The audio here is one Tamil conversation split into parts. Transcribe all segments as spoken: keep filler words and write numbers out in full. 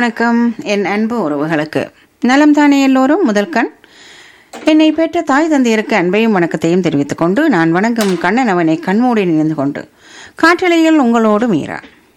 வணக்கம் என் அன்பு உறவுகளுக்கு. நலம் தானே எல்லோரும்? முதல் கண் என்னை பெற்ற தாய் தந்தையருக்கு அன்பையும் வணக்கத்தையும் தெரிவித்துக் கொண்டு நான் வணங்கும் கண்ணன் அவனை கண்மூடி நினைந்து கொண்டு காற்றலையில் உங்களோடு மீறா.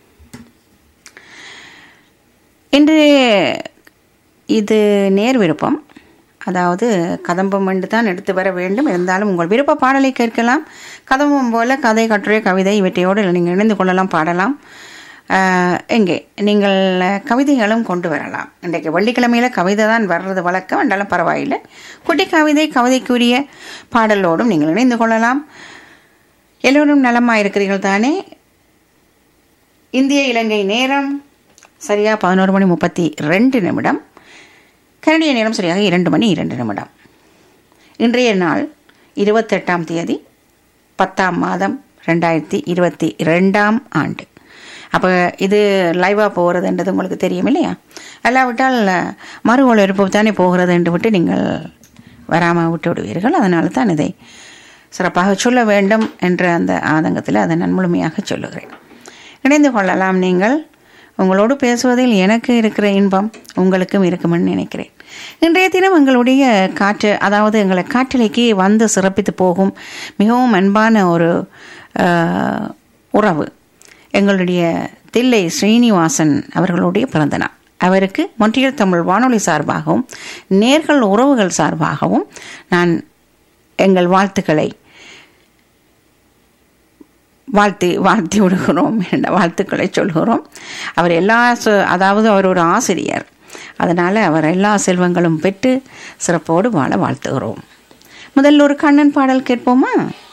இன்று இது நேர் விருப்பம், அதாவது கதம்பம் என்று தான் எடுத்து வர வேண்டும். இருந்தாலும் உங்கள் விருப்ப பாடலை கேட்கலாம். கதம்பம் போல கதை, கட்டுரை, கவிதை இவற்றையோடு நீங்கள் இணைந்து கொள்ளலாம், பாடலாம். எங்கே நீங்கள் கவிதைகளும் கொண்டு வரலாம். இன்றைக்கு வெள்ளிக்கிழமையில் கவிதை தான் வர்றது வழக்கம், என்றாலும் பரவாயில்லை. குட்டி கவிதை, கவிதைக்குரிய பாடலோடும் நீங்கள் இணைந்து கொள்ளலாம். எல்லோரும் நலமாக இருக்கிறீர்கள் தானே? இந்திய இலங்கை நேரம் சரியாக பதினோரு மணி முப்பத்தி ரெண்டு நிமிடம். கனடிய நேரம் சரியாக இரண்டு மணி இரண்டு நிமிடம். இன்றைய நாள் இருபத்தெட்டாம் தேதி பத்தாம் மாதம் ரெண்டாயிரத்தி இருபத்தி ரெண்டாம் ஆண்டு. அப்போ இது லைவாக போகிறதுன்றது உங்களுக்கு தெரியும் இல்லையா? அல்லாவிட்டால் மறு ஒளிபரப்பு தானே போகிறது என்று விட்டு நீங்கள் வராமல் விட்டு விடுவீர்கள். அதனால தான் இதை சிறப்பாக சொல்ல வேண்டும் என்ற அந்த ஆதங்கத்தில் அதை நான் முழுமையாக சொல்லுகிறேன். இணைந்து கொள்ளலாம். நீங்கள் உங்களோடு பேசுவதில் எனக்கு இருக்கிற இன்பம் உங்களுக்கும் இருக்குமென்னு நினைக்கிறேன். இன்றைய தினம் எங்களுடைய காற்று, அதாவது எங்களை காற்றலைக்கு வந்து சிறப்பித்து போகும் மிகவும் அன்பான ஒரு உறவு எங்களுடைய தில்லை ஸ்ரீனிவாசன் அவர்களுடைய பிறந்த நாள். அவருக்கு மொன்றியல் தமிழ் வானொலி சார்பாகவும் நேர்கள் உறவுகள் சார்பாகவும் நான் எங்கள் வாழ்த்துக்களை வாழ்த்தி வாழ்த்தி விடுகிறோம், வாழ்த்துக்களை சொல்கிறோம். அவர் எல்லா, அதாவது அவர் ஒரு ஆசிரியர், அதனால் அவர் எல்லா செல்வங்களும் பெற்று சிறப்போடு வாழ வாழ்த்துகிறோம். முதல்ல ஒரு கண்ணன் பாடல் கேட்போமா?